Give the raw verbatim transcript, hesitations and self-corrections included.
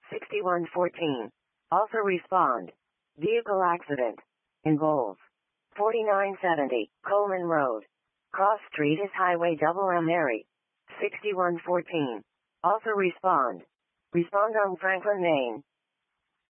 sixty-one fourteen. Also respond. Vehicle accident. In Bowles. forty-nine seventy, Coleman Road. Cross Street is Highway double M Mary. sixty-one fourteen. Also respond. Respond on Franklin, Maine.